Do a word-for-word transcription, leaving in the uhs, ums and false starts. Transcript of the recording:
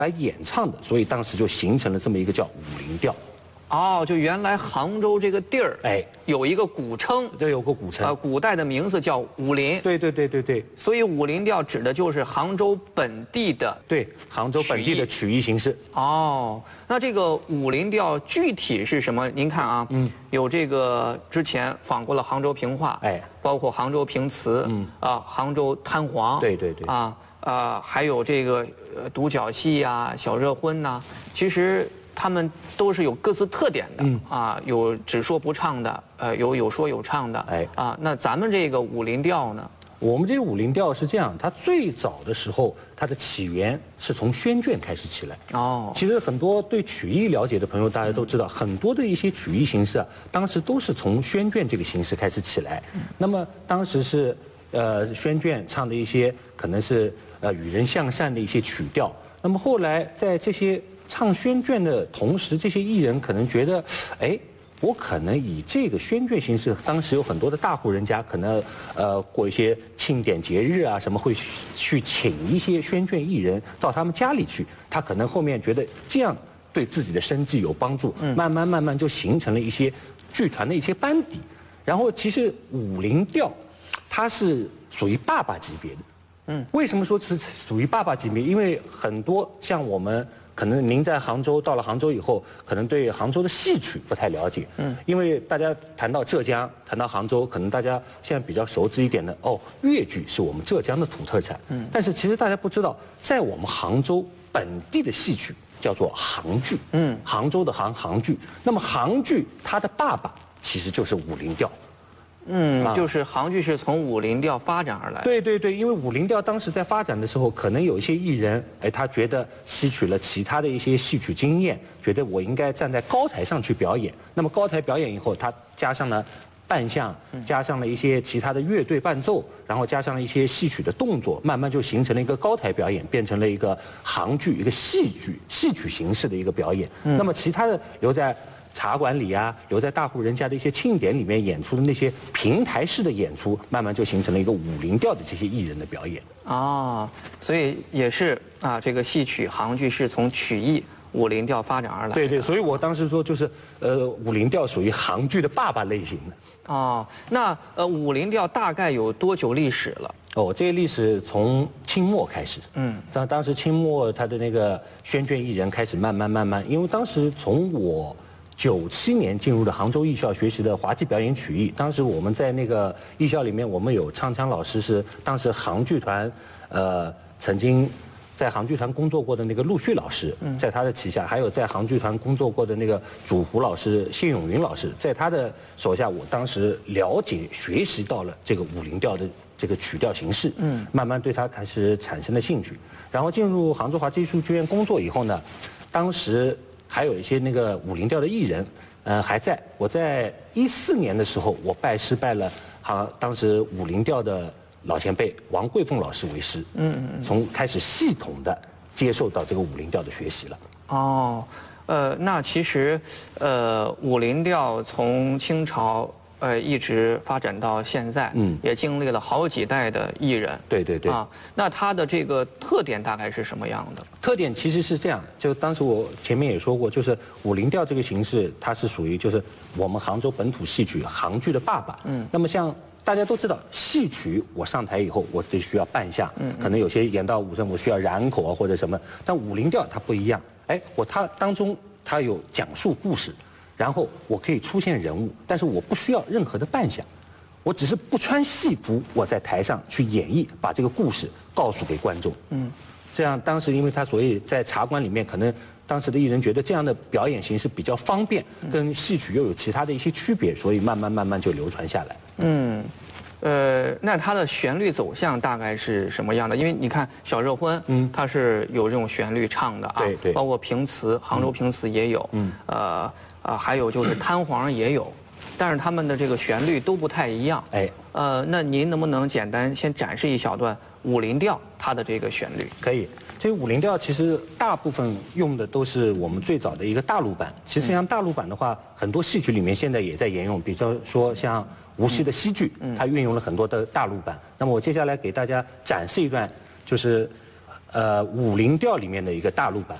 来演唱的，所以当时就形成了这么一个叫武林调。 哦，就原来杭州这个地儿， 哎， 有一个古称， 对，有个古称， 呃，古代的名字叫武林。 对对对对对。 所以武林调指的就是杭州本地的， 对，杭州本地的曲艺形式。 哦，那这个武林调具体是什么？您看啊，嗯，有这个之前访过了杭州评话， 哎， 包括杭州评词，嗯啊，杭州滩黄， 对对对， 啊啊，还有这个呃独角戏呀、小热婚呐，其实。他们都是有各自特点的，嗯、啊，有只说不唱的，呃，有有说有唱的，哎，啊，那咱们这个武林调呢？ 我们这个武林调是这样，它最早的时候，它的起源是从宣卷开始起来。哦，其实很多对曲艺了解的朋友，大家都知道，很多的一些曲艺形式啊，当时都是从宣卷这个形式开始起来。嗯、那么当时是，呃，宣卷唱的一些可能是呃与人向善的一些曲调。那么后来在这些唱宣卷的同时，这些艺人可能觉得，哎，我可能以这个宣卷形式，当时有很多的大户人家，可能呃过一些庆典节日啊什么，会去请一些宣卷艺人到他们家里去。他可能后面觉得这样对自己的生计有帮助，慢慢慢慢就形成了一些剧团的一些班底。然后其实武林调，它是属于爸爸级别的。嗯，为什么说是属于爸爸级别？因为很多像我们。可能您在杭州到了杭州以后，可能对杭州的戏曲不太了解。嗯，因为大家谈到浙江，谈到杭州，可能大家现在比较熟知一点的，哦，粤剧是我们浙江的土特产。嗯，但是其实大家不知道，在我们杭州本地的戏曲叫做杭剧。嗯，杭州的杭杭剧。那么杭剧它的爸爸其实就是武林调。 嗯，就是杭剧是从武林调发展而来。 对对对，因为武林调当时在发展的时候，可能有一些艺人，哎，他觉得吸取了其他的一些戏曲经验，觉得我应该站在高台上去表演。那么高台表演以后，他加上了扮相，加上了一些其他的乐队伴奏，然后加上了一些戏曲的动作，慢慢就形成了一个高台表演，变成了一个杭剧，一个戏剧戏曲形式的一个表演。嗯、那么其他的留在茶馆里啊，留在大户人家的一些庆典里面演出的那些平台式的演出，慢慢就形成了一个武林调的这些艺人的表演。 哦，所以也是啊，这个戏曲杭剧是从曲艺武林调发展而来。 对对，所以我当时说就是，呃，武林调属于杭剧的爸爸类型的。 哦，那呃，武林调大概有多久历史了？ 哦，这个历史从清末开始。嗯，像当时清末他的那个宣卷艺人开始慢慢慢慢，因为当时从我。九七年进入了杭州艺校学习的滑稽表演曲艺。当时我们在那个艺校里面，我们有唱腔老师是当时杭剧团，呃，曾经在杭剧团工作过的那个陆旭老师，在他的旗下，还有在杭剧团工作过的那个主胡老师谢永云老师，在他的手下，我当时了解学习到了这个武林调的这个曲调形式，嗯，慢慢对他开始产生了兴趣。然后进入杭州华剧艺术剧院工作以后呢，当时。还有一些那个武林调的艺人，呃，还在。我在一四年的时候，我拜师拜了哈当时武林调的老前辈王桂凤老师为师，嗯嗯，从开始系统的接受到这个武林调的学习了。 哦，呃，那其实，呃，武林调从清朝。呃，一直发展到现在，嗯，也经历了好几代的艺人。 对对对。 啊，那它的这个特点大概是什么样的？ 特点其实是这样，就当时我前面也说过，就是武林调这个形式，它是属于就是我们杭州本土戏曲杭剧的爸爸。嗯。那么像大家都知道，戏曲我上台以后，我得需要扮相，嗯，可能有些演到武生，我需要染口啊或者什么，但武林调它不一样。哎，我它当中它有讲述故事。然后我可以出现人物，但是我不需要任何的扮相，我只是不穿戏服，我在台上去演绎，把这个故事告诉给观众。嗯，这样当时因为他所以在茶馆里面，可能当时的艺人觉得这样的表演形式比较方便，跟戏曲又有其他的一些区别，所以慢慢慢慢就流传下来。嗯。 呃，那它的旋律走向大概是什么样的？因为你看《小热婚》，嗯，它是有这种旋律唱的啊， 对对， 包括评词，杭州评词也有，嗯，呃呃，还有就是滩黄也有，但是他们的这个旋律都不太一样。哎，呃，那您能不能简单先展示一小段武林调它的这个旋律？ 可以，这个武林调其实大部分用的都是我们最早的一个大陆版。其实像大陆版的话，很多戏曲里面现在也在沿用，比方说像。无锡的戏剧，它运用了很多的大陆版。那么我接下来给大家展示一段，就是呃五零调里面的一个大陆版。